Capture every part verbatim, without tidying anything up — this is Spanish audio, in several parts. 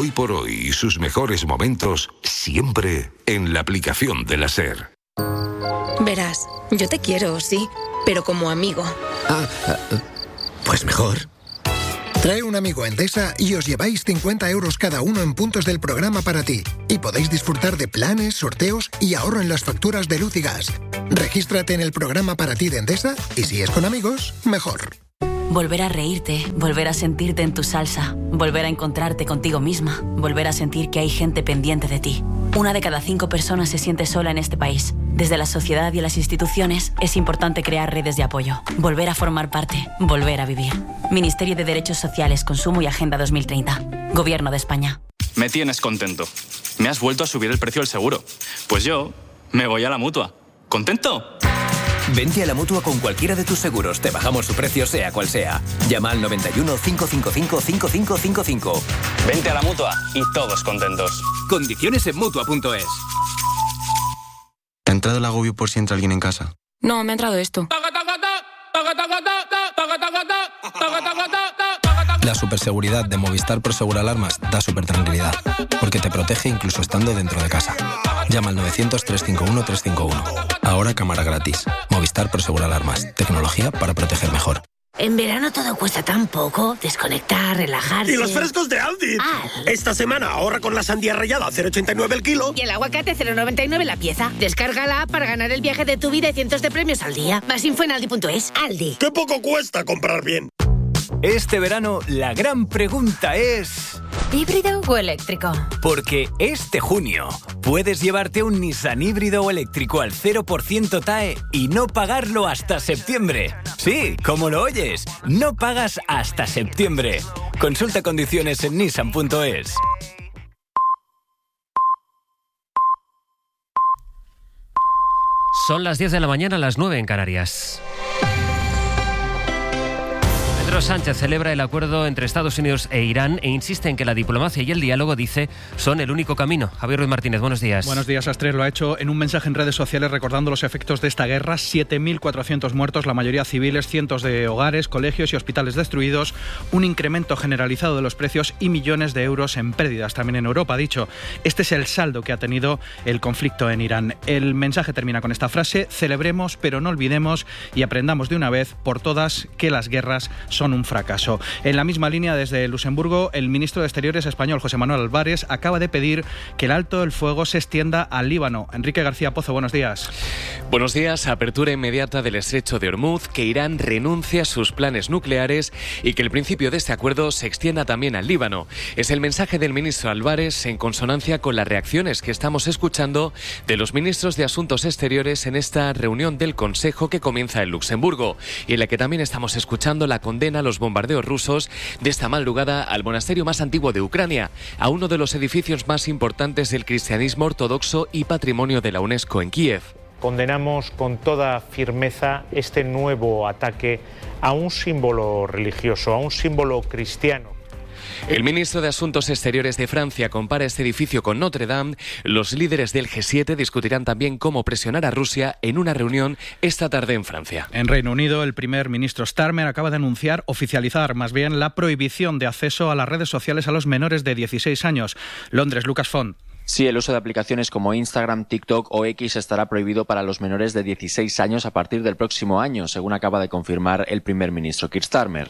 Hoy por hoy y sus mejores momentos siempre en la aplicación de la SER. Verás, yo te quiero, sí, pero como amigo. Ah, pues mejor. Trae un amigo a Endesa y os lleváis cincuenta euros cada uno en puntos del programa para ti. Y podéis disfrutar de planes, sorteos y ahorro en las facturas de luz y gas. Regístrate en el programa para ti de Endesa y si es con amigos, mejor. Volver a reírte, volver a sentirte en tu salsa, volver a encontrarte contigo misma, volver a sentir que hay gente pendiente de ti. Una de cada cinco personas se siente sola en este país. Desde la sociedad y las instituciones es importante crear redes de apoyo, volver a formar parte, volver a vivir. Ministerio de Derechos Sociales, Consumo y Agenda dos mil treinta. Gobierno de España. Me tienes contento. Me has vuelto a subir el precio del seguro. Pues yo me voy a la Mutua. ¿Contento? Vente a la Mutua con cualquiera de tus seguros. Te bajamos su precio sea cual sea. Llama al noventa y uno, cinco cinco cinco, cinco cinco cinco cinco. Vente a la Mutua y todos contentos. Condiciones en Mutua punto es. ¿Te ha entrado el agobio por si entra alguien en casa? No, me ha entrado esto. La superseguridad de Movistar Prosegur Alarmas da súper tranquilidad, porque te protege incluso estando dentro de casa. Llama al novecientos, trescientos cincuenta y uno, trescientos cincuenta y uno. Ahora cámara gratis. Movistar Prosegur Alarmas. Tecnología para proteger mejor. En verano todo cuesta tan poco. Desconectar, relajarse. ¡Y los frescos de Aldi! Ah. Esta semana ahorra con la sandía rallada a cero coma ochenta y nueve el kilo. Y el aguacate cero coma noventa y nueve la pieza. Descárgala para ganar el viaje de tu vida y cientos de premios al día. Más info en aldi punto es. Aldi. ¡Qué poco cuesta comprar bien! Este verano la gran pregunta es... ¿híbrido o eléctrico? Porque este junio puedes llevarte un Nissan híbrido o eléctrico al cero por ciento T A E y no pagarlo hasta septiembre. Sí, como lo oyes, no pagas hasta septiembre. Consulta condiciones en nissan punto es. Son las diez de la mañana, las nueve en Canarias. Pedro Sánchez celebra el acuerdo entre Estados Unidos e Irán e insiste en que la diplomacia y el diálogo, dice, son el único camino. Javier Ruiz Martínez, buenos días. Buenos días, Astres. Lo ha hecho en un mensaje en redes sociales recordando los efectos de esta guerra. siete mil cuatrocientos muertos, la mayoría civiles, cientos de hogares, colegios y hospitales destruidos, un incremento generalizado de los precios y millones de euros en pérdidas también en Europa. Ha dicho, este es el saldo que ha tenido el conflicto en Irán. El mensaje termina con esta frase: celebremos, pero no olvidemos y aprendamos de una vez por todas que las guerras son un fracaso. En la misma línea, desde Luxemburgo, el ministro de Exteriores español, José Manuel Álvarez, acaba de pedir que el alto del fuego se extienda al Líbano. Enrique García Pozo, buenos días. Buenos días. Apertura inmediata del estrecho de Hormuz, que Irán renuncie a sus planes nucleares y que el principio de este acuerdo se extienda también al Líbano. Es el mensaje del ministro Álvarez en consonancia con las reacciones que estamos escuchando de los ministros de Asuntos Exteriores en esta reunión del Consejo que comienza en Luxemburgo y en la que también estamos escuchando la condena a los bombardeos rusos de esta madrugada al monasterio más antiguo de Ucrania, a uno de los edificios más importantes del cristianismo ortodoxo y patrimonio de la UNESCO en Kiev. Condenamos con toda firmeza este nuevo ataque a un símbolo religioso, a un símbolo cristiano. El ministro de Asuntos Exteriores de Francia compara este edificio con Notre Dame. Los líderes del G siete discutirán también cómo presionar a Rusia en una reunión esta tarde en Francia. En Reino Unido, el primer ministro Starmer acaba de anunciar, oficializar más bien, la prohibición de acceso a las redes sociales a los menores de dieciséis años. Londres, Lucas Font. Sí, el uso de aplicaciones como Instagram, TikTok o X estará prohibido para los menores de dieciséis años a partir del próximo año, según acaba de confirmar el primer ministro Keir Starmer.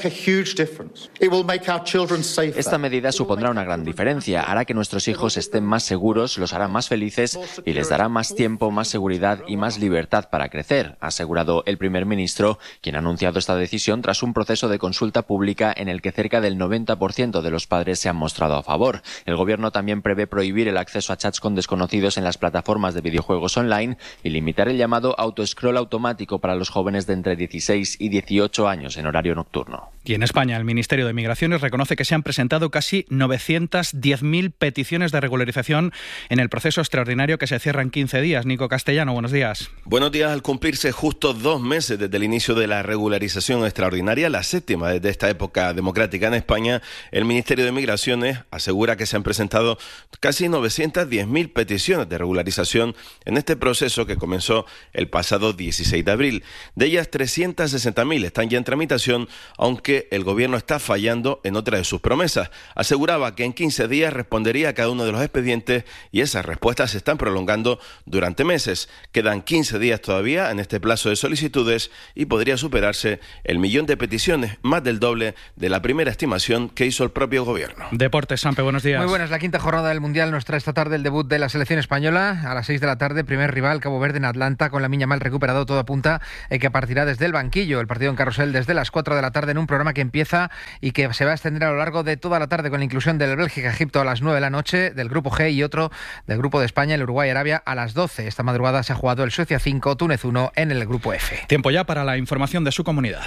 Esta medida supondrá una gran diferencia, hará que nuestros hijos estén más seguros, los hará más felices y les dará más tiempo, más seguridad y más libertad para crecer, ha asegurado el primer ministro, quien ha anunciado esta decisión tras un proceso de consulta pública en el que cerca del noventa por ciento de los padres se han mostrado a favor. El gobierno también prevé prohibir el acceso a chats con desconocidos en las plataformas de videojuegos online y limitar el llamado autoscroll automático para los jóvenes de entre dieciséis y dieciocho años en horario nocturno. Y en España, el Ministerio de Migraciones reconoce que se han presentado casi novecientas diez mil peticiones de regularización en el proceso extraordinario que se cierra en quince días. Nico Castellano, buenos días. Buenos días. Al cumplirse justo dos meses desde el inicio de la regularización extraordinaria, la séptima desde esta época democrática en España, el Ministerio de Migraciones asegura que se han presentado casi novecientas diez mil peticiones de regularización en este proceso que comenzó el pasado dieciséis de abril. De ellas, trescientas sesenta mil están ya en tramitación, aunque el gobierno está fallando en otra de sus promesas. Aseguraba que en quince días respondería a cada uno de los expedientes y esas respuestas se están prolongando durante meses. Quedan quince días todavía en este plazo de solicitudes y podría superarse el millón de peticiones, más del doble de la primera estimación que hizo el propio gobierno. Deportes, Sampe, buenos días. Muy buenas, la quinta jornada del Mundial nos trae esta tarde el debut de la selección española. A las seis de la tarde, primer rival, Cabo Verde en Atlanta, con la Miña mal recuperado, todo apunta eh, que partirá desde el banquillo. El partido en Carrusel desde las cuatro de la tarde en un programa que empieza y que se va a extender a lo largo de toda la tarde con la inclusión del Bélgica-Egipto a las nueve de la noche, del Grupo G, y otro del Grupo de España, el Uruguay-Arabia, a las doce. Esta madrugada se ha jugado el Suecia cinco, Túnez uno en el Grupo F. Tiempo ya para la información de su comunidad.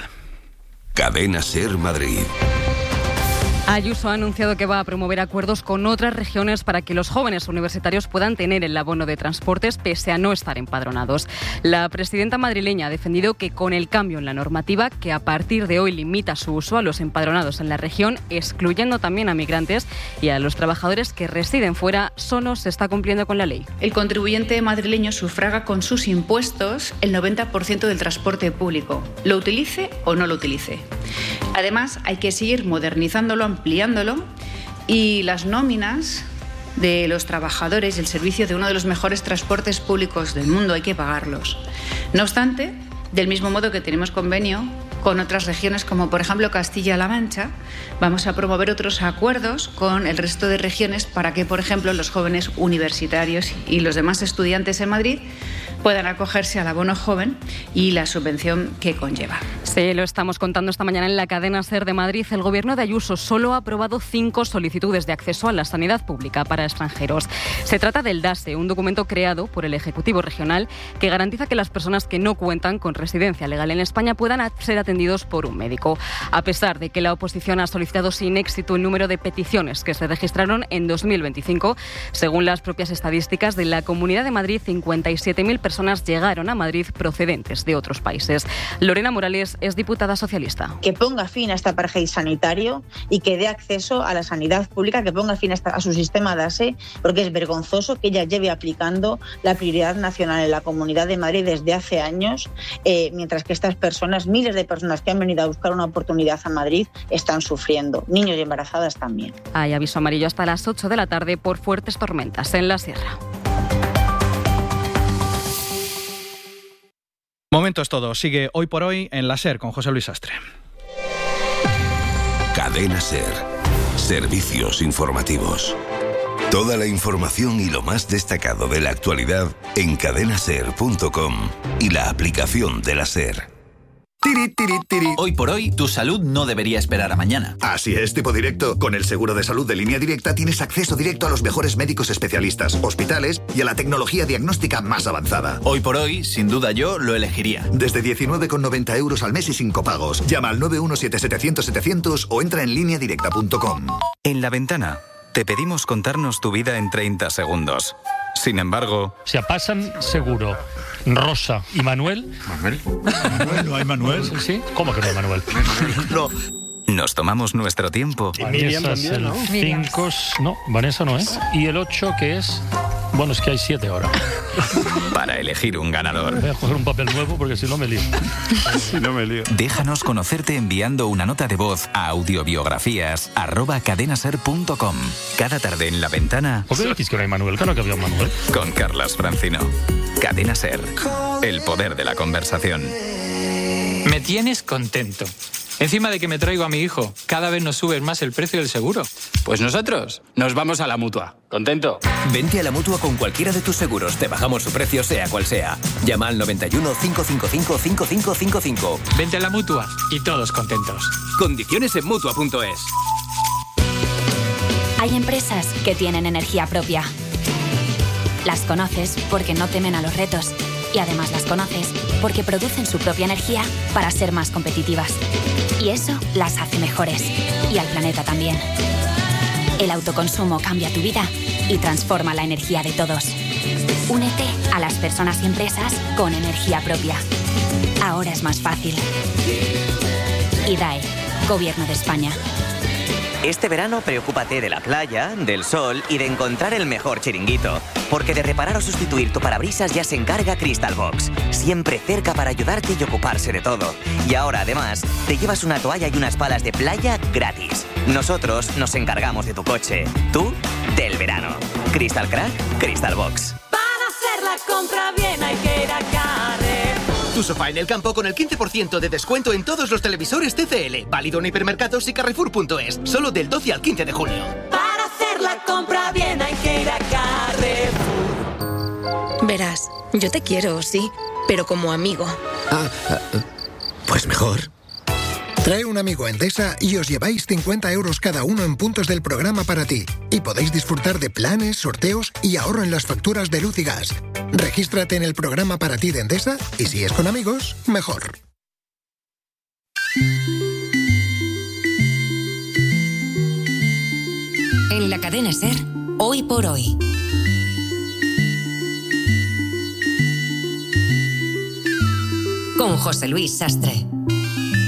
Cadena SER Madrid. Ayuso ha anunciado que va a promover acuerdos con otras regiones para que los jóvenes universitarios puedan tener el abono de transportes pese a no estar empadronados. La presidenta madrileña ha defendido que con el cambio en la normativa, que a partir de hoy limita su uso a los empadronados en la región, excluyendo también a migrantes y a los trabajadores que residen fuera, solo se está cumpliendo con la ley. El contribuyente madrileño sufraga con sus impuestos el noventa por ciento del transporte público, lo utilice o no lo utilice. Además, hay que seguir modernizándolo, ampliándolo, y las nóminas de los trabajadores y el servicio de uno de los mejores transportes públicos del mundo hay que pagarlos. No obstante, del mismo modo que tenemos convenio con otras regiones como por ejemplo Castilla-La Mancha, vamos a promover otros acuerdos con el resto de regiones para que, por ejemplo, los jóvenes universitarios y los demás estudiantes en Madrid puedan acogerse al abono joven y la subvención que conlleva. Sí, lo estamos contando esta mañana en la cadena SER de Madrid. El gobierno de Ayuso solo ha aprobado cinco solicitudes de acceso a la sanidad pública para extranjeros. Se trata del DASE, un documento creado por el Ejecutivo Regional que garantiza que las personas que no cuentan con residencia legal en España puedan ser atendidos por un médico. A pesar de que la oposición ha solicitado sin éxito el número de peticiones que se registraron en dos mil veinticinco, según las propias estadísticas de la Comunidad de Madrid, cincuenta y siete mil personas llegaron a Madrid procedentes de otros países. Lorena Morales es diputada socialista. Que ponga fin a este apartheid sanitario y que dé acceso a la sanidad pública, que ponga fin a, esta, a su sistema DASE, porque es vergonzoso que ella lleve aplicando la prioridad nacional en la Comunidad de Madrid desde hace años, eh, mientras que estas personas, miles de personas que han venido a buscar una oportunidad a Madrid, están sufriendo. Niños y embarazadas también. Hay aviso amarillo hasta las ocho de la tarde por fuertes tormentas en la sierra. Momento es todo. Sigue Hoy por Hoy en la SER con José Luis Sastre. Cadena SER. Servicios informativos. Toda la información y lo más destacado de la actualidad en cadena ser punto com y la aplicación de la SER. Tiri, tiri, tiri. Hoy por hoy, tu salud no debería esperar a mañana. Así es, tipo directo. Con el seguro de salud de Línea Directa tienes acceso directo a los mejores médicos especialistas, hospitales y a la tecnología diagnóstica más avanzada. Hoy por hoy, sin duda yo lo elegiría. Desde diecinueve con noventa euros al mes y sin copagos. Llama al nueve uno siete setecientos setecientos o entra en línea directa punto com. En La Ventana, te pedimos contarnos tu vida en treinta segundos. Sin embargo... Se pasan seguro Rosa y Manuel. ¿Manuel? ¿Manuel? ¿No hay Manuel? ¿Sí? ¿Cómo que no hay Manuel? No. Nos tomamos nuestro tiempo. Y Miriam también, el ¿no? cinco, no, Vanessa no es. Y el ocho, que es... Bueno, es que hay siete ahora. Para elegir un ganador. Voy a coger un papel nuevo porque si no me lío. Si no me lío. Déjanos conocerte enviando una nota de voz a audiobiografías arroba cadenaser punto com. Cada tarde en La Ventana... ¿Por qué decís que no hay Manuel? Claro que había un Manuel. Con Carlas Francino. Cadena SER. El poder de la conversación. Me tienes contento. Encima de que me traigo a mi hijo, cada vez nos sube más el precio del seguro. Pues nosotros nos vamos a la Mutua. ¿Contento? Vente a la Mutua con cualquiera de tus seguros. Te bajamos su precio sea cual sea. Llama al noventa y uno, cinco cinco cinco, cinco cinco cinco cinco. Vente a la Mutua y todos contentos. Condiciones en Mutua punto es. Hay empresas que tienen energía propia. Las conoces porque no temen a los retos. Y además las conoces porque producen su propia energía para ser más competitivas. Y eso las hace mejores. Y al planeta también. El autoconsumo cambia tu vida y transforma la energía de todos. Únete a las personas y empresas con energía propia. Ahora es más fácil. I D A E, Gobierno de España. Este verano preocúpate de la playa, del sol y de encontrar el mejor chiringuito. Porque de reparar o sustituir tu parabrisas ya se encarga Crystal Box. Siempre cerca para ayudarte y ocuparse de todo. Y ahora, además, te llevas una toalla y unas palas de playa gratis. Nosotros nos encargamos de tu coche. Tú, del verano. Crystal Crack, Crystal Box. Para hacer la compra bien hay que ir a Carrefour. Tu sofá en el campo con el quince por ciento de descuento en todos los televisores T C L. Válido en hipermercados y carrefour punto es. Solo del doce al quince de julio. Para hacer la compra bien hay que ir a Carrefour. Verás, yo te quiero, sí, pero como amigo. Ah, pues mejor. Trae un amigo a Endesa y os lleváis cincuenta euros cada uno en puntos del programa para ti. Y podéis disfrutar de planes, sorteos y ahorro en las facturas de luz y gas. Regístrate en el programa para ti de Endesa y si es con amigos, mejor. En la cadena SER, hoy por hoy. Con José Luis Sastre.